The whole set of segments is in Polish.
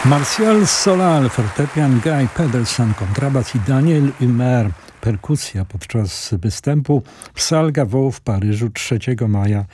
Martial Solal, fortepian, Guy Pedersen, kontrabas i Daniel Humer, perkusja podczas występu w Salle Gaveau w Paryżu 3 maja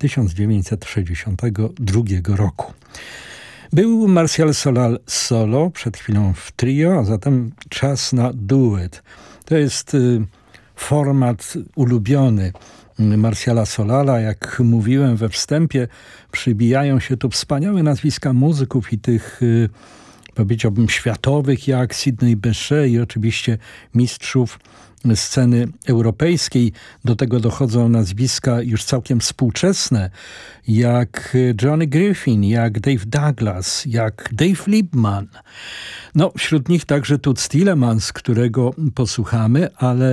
1962 roku. Był Martial Solal solo, przed chwilą w trio, a zatem czas na duet. To jest format ulubiony Martiala Solala. Jak mówiłem we wstępie, przybijają się tu wspaniałe nazwiska muzyków i tych, powiedziałbym, światowych, jak Sidney Bechet i oczywiście mistrzów sceny europejskiej. Do tego dochodzą nazwiska już całkiem współczesne, jak Johnny Griffin, jak Dave Douglas, jak Dave Liebman. No, wśród nich także Toots Thielemans, którego posłuchamy,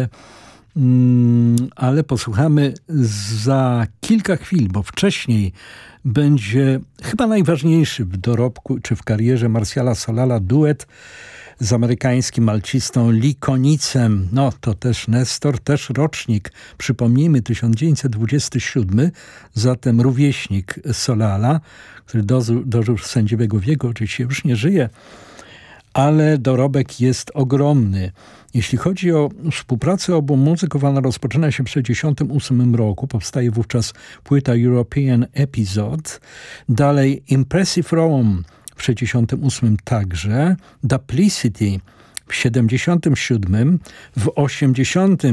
ale posłuchamy za kilka chwil, bo wcześniej będzie chyba najważniejszy w dorobku czy w karierze Martiala Solala duet z amerykańskim alcistą Lee Konnitzem. No to też Nestor, też rocznik, przypomnijmy, 1927, zatem rówieśnik Solala, który dożył sędziwego wieku, oczywiście już nie żyje, ale dorobek jest ogromny. Jeśli chodzi o współpracę obu muzyków, ona rozpoczyna się w 1968 roku. Powstaje wówczas płyta European Episode. Dalej Impressive Rome w 1968 także. Duplicity w 1977. W 1980